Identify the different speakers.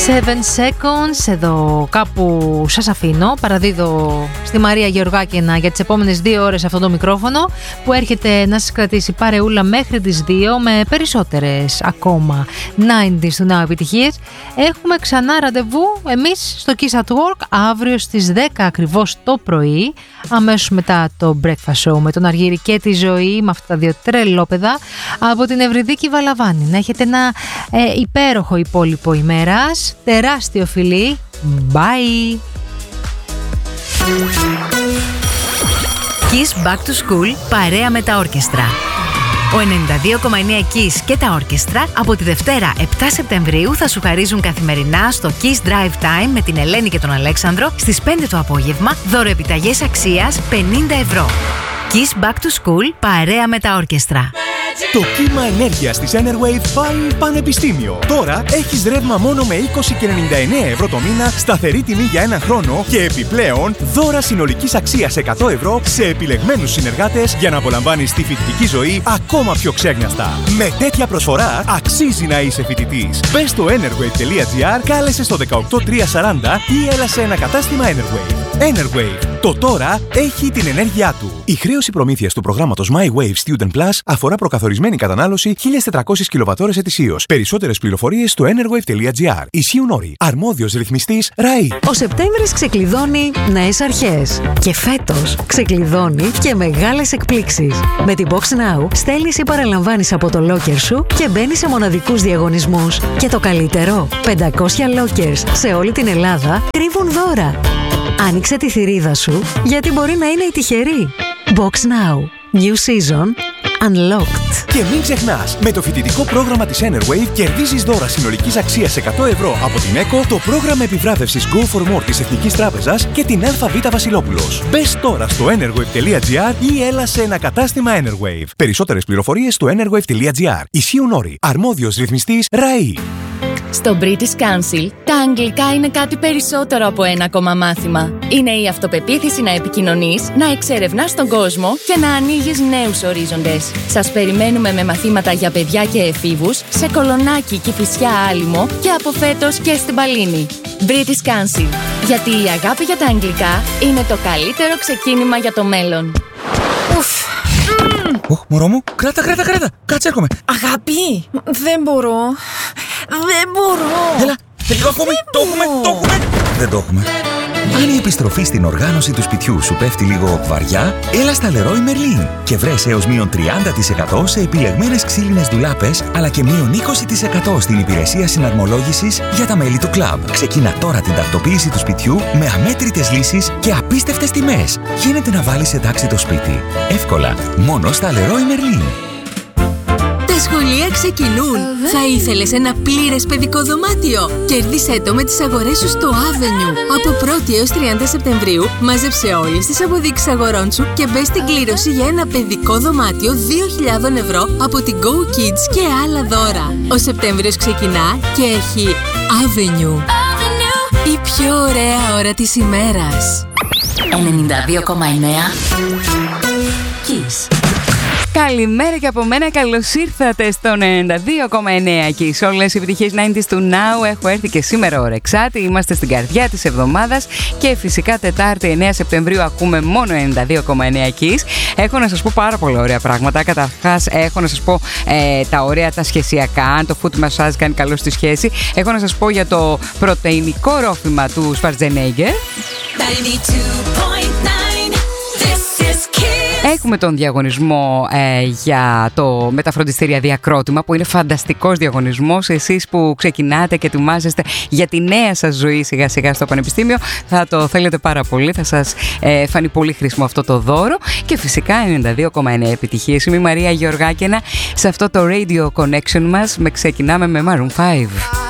Speaker 1: Seconds, εδώ κάπου σας αφήνω. Παραδίδω στη Μαρία Γεωργάκηνα για τις επόμενες 2 ώρες αυτό το μικρόφωνο που έρχεται να σας κρατήσει παρεούλα μέχρι τις 2 με περισσότερες ακόμα 90s του Now επιτυχίες. Έχουμε ξανά ραντεβού εμείς στο Kiss at Work αύριο στις 10 ακριβώς το πρωί, αμέσως μετά το Breakfast Show με τον Αργύρη και τη Ζωή, με αυτά τα 2 τρελόπεδα από την Ευρυδίκη Βαλαβάνη. Να έχετε ένα υπέροχο υπόλοιπο ημέρας. Τεράστιο φιλί. Bye.
Speaker 2: Kiss Back to School παρέα με τα όρκεστρα. Ο 92,9 Kiss και τα όρκεστρα από τη Δευτέρα 7 Σεπτεμβρίου θα σου χαρίζουν καθημερινά στο Kiss Drive Time με την Ελένη και τον Αλέξανδρο στις 5 το απόγευμα δωροεπιταγές αξίας 50 ευρώ. Kiss Back to School παρέα με τα όρκεστρα.
Speaker 3: Το κύμα ενέργειας της Enerwave πάει πανεπιστήμιο. Τώρα έχεις ρεύμα μόνο με 20 και 99 ευρώ το μήνα, σταθερή τιμή για 1 χρόνο και επιπλέον δώρα συνολικής αξίας 100 ευρώ σε επιλεγμένους συνεργάτες για να απολαμβάνεις τη φοιτητική ζωή ακόμα πιο ξέγνιαστα. Με τέτοια προσφορά αξίζει να είσαι φοιτητής. Μπες στο enerwave.gr, κάλεσε στο 18340 ή έλα σε ένα κατάστημα Enerwave. Enerwave. Το τώρα έχει την ενέργειά του. Η χρέωση προμήθειας του προγράμματος My Wave Student Plus αφορά προκαθορισμένη κατανάλωση 1.400 κιλοβατώρες ετησίως. Περισσότερες πληροφορίες στο enerwave.gr. Ισχύουν όροι. Αρμόδιος ρυθμιστής ΡΑΗ.
Speaker 2: Ο Σεπτέμβρης ξεκλειδώνει νέες αρχές. Και φέτος ξεκλειδώνει και μεγάλες εκπλήξεις. Με την Box Now στέλνεις ή παραλαμβάνεις από το locker σου και μπαίνεις σε μοναδικούς διαγωνισμούς. Και το καλύτερο, 500 lockers σε όλη την Ελλάδα κρύβουν δώρα. Άνοιξε τη θηρίδα σου, γιατί μπορεί να είναι η τυχερή. Box Now. New season. Unlocked.
Speaker 3: Και μην ξεχνάς, με το φοιτητικό πρόγραμμα της Enerwave κερδίζεις δώρα συνολικής αξίας 100 ευρώ από την ΕΚΟ, το πρόγραμμα επιβράβευσης Go for More της Εθνικής Τράπεζας και την ΑΒ Βασιλόπουλος. Μπες τώρα στο enerwave.gr ή έλα σε ένα κατάστημα Enerwave. Περισσότερες πληροφορίες στο enerwave.gr. Ισχύουν όροι. Αρμόδιος ρυθμιστής ΡΑΗ.
Speaker 4: Στο British Council, τα αγγλικά είναι κάτι περισσότερο από ένα ακόμα μάθημα. Είναι η αυτοπεποίθηση να επικοινωνείς, να εξερευνάς τον κόσμο και να ανοίγεις νέους ορίζοντες. Σας περιμένουμε με μαθήματα για παιδιά και εφήβους σε Κολονάκι, Κηφισιά, Άλυμο και από φέτος και στην Παλίνη. British Council. Γιατί η αγάπη για τα αγγλικά είναι το καλύτερο ξεκίνημα για το μέλλον.
Speaker 5: Μωρό μου, κράτα. Κάτσε, έρχομαι.
Speaker 6: Αγάπη, δεν μπορώ.
Speaker 5: Έλα, λίγο ακόμη. Το έχουμε. Δεν το έχουμε. Αν η επιστροφή στην οργάνωση του σπιτιού σου πέφτει λίγο βαριά, έλα στα Leroy Merlin και βρες έως μείον 30% σε επιλεγμένες ξύλινες ντουλάπες, αλλά και μείον 20% στην υπηρεσία συναρμολόγησης για τα μέλη του κλαμπ. Ξεκίνα τώρα την τακτοποίηση του σπιτιού με αμέτρητες λύσεις και απίστευτες τιμές. Γίνεται να βάλεις εντάξει το σπίτι. Εύκολα, μόνο στα Leroy Merlin.
Speaker 7: Τα σχολεία ξεκινούν. Θα ήθελες ένα πλήρες παιδικό δωμάτιο? Κέρδισέ το με τις αγορές σου στο Avenue. Από 1η έως 30 Σεπτεμβρίου μάζεψε όλες τις αποδείξεις αγορών σου και μπες στην κλήρωση για ένα παιδικό δωμάτιο 2.000 ευρώ από την Go Kids και άλλα δώρα. Ο Σεπτέμβριος ξεκινά και έχει Avenue. Η πιο ωραία ώρα της ημέρας.
Speaker 4: 92,9 Kiss.
Speaker 8: Καλημέρα και από μένα, καλώς ήρθατε στον 92,9 και σε όλες οι επιτυχίες 90s του Now. Έχω έρθει και σήμερα ωρεξάτη, είμαστε στην καρδιά της εβδομάδας και φυσικά Τετάρτη 9 Σεπτεμβρίου ακούμε μόνο 92,9 Kiss. Έχω να σας πω πάρα πολλά ωραία πράγματα. Καταρχάς έχω να σας πω τα ωραία τα σχεσιακά, αν το foot massage κάνει καλό στη σχέση. Έχω να σας πω για το πρωτεϊνικό ρόφημα του Schwarzenegger. Έχουμε τον διαγωνισμό για το μεταφροντιστήρια Διακρότημα, που είναι φανταστικός διαγωνισμός. Εσείς που ξεκινάτε και ετοιμάζεστε για τη νέα σας ζωή σιγά σιγά στο πανεπιστήμιο, θα το θέλετε πάρα πολύ, θα σας φανεί πολύ χρήσιμο αυτό το δώρο. Και φυσικά 92,9 επιτυχίες. Είμαι η Μαρία Γεωργάκηνα σε αυτό το Radio Connection μας. Ξεκινάμε με Maroon 5.